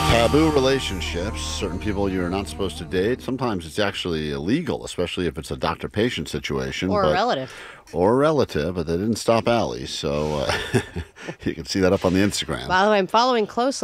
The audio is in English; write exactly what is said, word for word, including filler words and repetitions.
Taboo relationships, certain people you're not supposed to date. Sometimes it's actually illegal, especially if it's a doctor-patient situation. Or a but, relative. Or a relative, but they didn't stop Allie. So uh, you can see that up on the Instagram. By the way, I'm following closely.